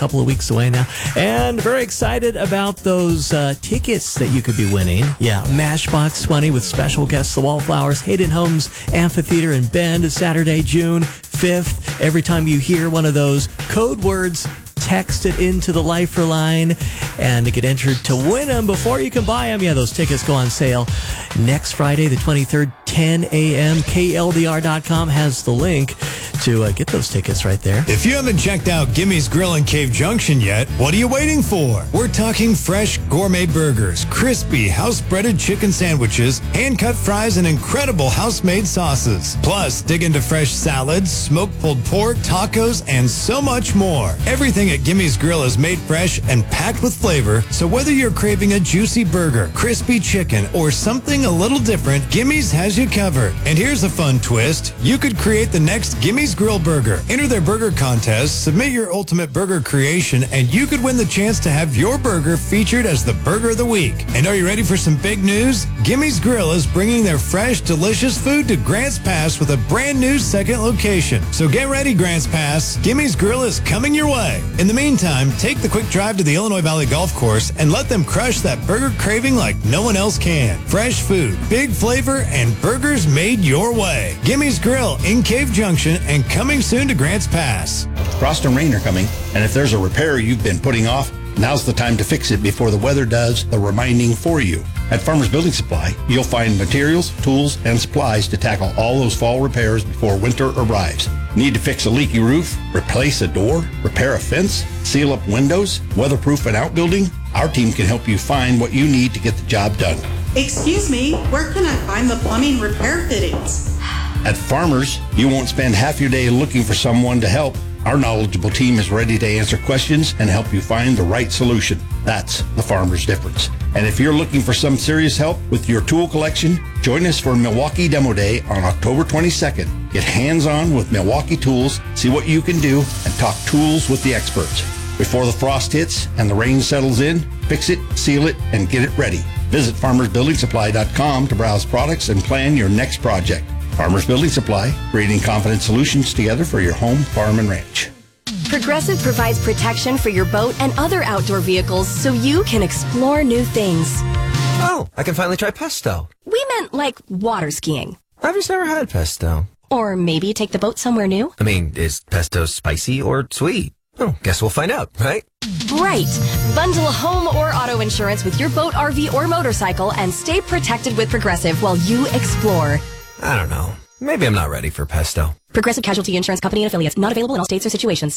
couple of weeks away now. And very excited about those tickets that you could be winning. Yeah, Mashbox 20 with special guests, the Wallflowers, Hayden Homes Amphitheater in Bend, Saturday, June 5th. Every time you hear one of those code words, text it into the Lifeline and to get entered to win them before you can buy them. Yeah, those tickets go on sale next Friday, the 23rd, 10 a.m. KLDR.com has the link to get those tickets right there. If you haven't checked out Gimmy's Grill in Cave Junction yet, what are you waiting for? We're talking fresh gourmet burgers, crispy house-breaded chicken sandwiches, hand-cut fries, and incredible house-made sauces. Plus, dig into fresh salads, smoked pulled pork, tacos, and so much more. Everything at Gimmy's Grill is made fresh and packed with flavor, so whether you're craving a juicy burger, crispy chicken, or something a little different, Gimmy's has you covered. And here's a fun twist. You could create the next Gimmy's Grill burger. Enter their burger contest, submit your ultimate burger creation, and you could win the chance to have your burger featured as the Burger of the Week. And are you ready for some big news? Gimmy's Grill is bringing their fresh, delicious food to Grants Pass with a brand new second location. So get ready, Grants Pass. Gimmy's Grill is coming your way. In the meantime, take the quick drive to the Illinois Valley Golf Course and let them crush that burger craving like no one else can. Fresh food, big flavor, and burgers made your way. Gimmy's Grill in Cave Junction and coming soon to Grants Pass. Frost and rain are coming, and if there's a repair you've been putting off, now's the time to fix it before the weather does the reminding for you. At Farmers Building Supply, you'll find materials, tools, and supplies to tackle all those fall repairs before winter arrives. Need to fix a leaky roof, replace a door, repair a fence, seal up windows, weatherproof an outbuilding? Our team can help you find what you need to get the job done. Excuse me, where can I find the plumbing repair fittings? At Farmers, you won't spend half your day looking for someone to help. Our knowledgeable team is ready to answer questions and help you find the right solution. That's the Farmer's difference. And if you're looking for some serious help with your tool collection, join us for Milwaukee Demo Day on October 22nd. Get hands-on with Milwaukee tools, see what you can do, and talk tools with the experts. Before the frost hits and the rain settles in, fix it, seal it, and get it ready. Visit farmersbuildingsupply.com to browse products and plan your next project. Farmers Building Supply, creating confident solutions together for your home, farm, and ranch. Progressive provides protection for your boat and other outdoor vehicles so you can explore new things. Oh, I can finally try pesto. We meant like water skiing. I've just never had pesto. Or maybe take the boat somewhere new. I mean, is pesto spicy or sweet? Oh, guess we'll find out, right? Right. Bundle home or auto insurance with your boat, RV, or motorcycle and stay protected with Progressive while you explore. I don't know. Maybe I'm not ready for pesto. Progressive Casualty Insurance Company and Affiliates. Not available in all states or situations.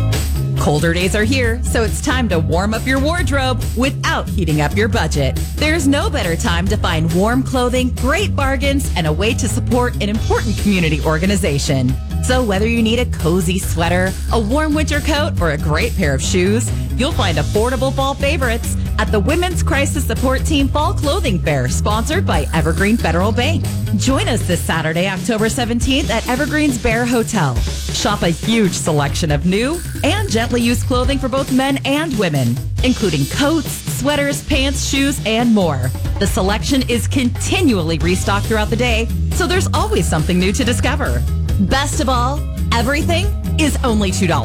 Colder days are here, so it's time to warm up your wardrobe without heating up your budget. There's no better time to find warm clothing, great bargains, and a way to support an important community organization. So whether you need a cozy sweater, a warm winter coat, or a great pair of shoes, you'll find affordable fall favorites at the Women's Crisis Support Team Fall Clothing Fair, sponsored by Evergreen Federal Bank. Join us this Saturday, October 17th at Evergreen's Bear Hotel. Shop a huge selection of new and gently used clothing for both men and women, including coats, sweaters, pants, shoes, and more. The selection is continually restocked throughout the day, so there's always something new to discover. Best of all, everything is only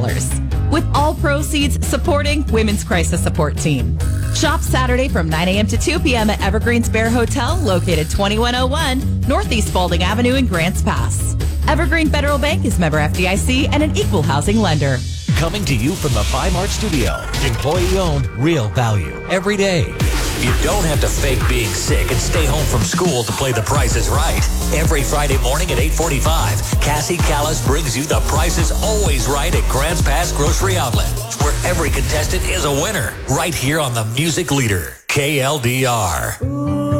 $2, with all proceeds supporting Women's Crisis Support Team. Shop Saturday from 9 a.m. to 2 p.m. at Evergreen's Bear Hotel, located 2101 Northeast Spalding Avenue in Grants Pass. Evergreen Federal Bank is member FDIC and an equal housing lender. Coming to you from the Bi-Mart studio. Employee-owned, real value, every day. You don't have to fake being sick and stay home from school to play The Price is Right. Every Friday morning at 8:45, Cassie Callis brings you The Price is Always Right at Grants Pass Grocery Outlet, where every contestant is a winner. Right here on the Music Leader, KLDR.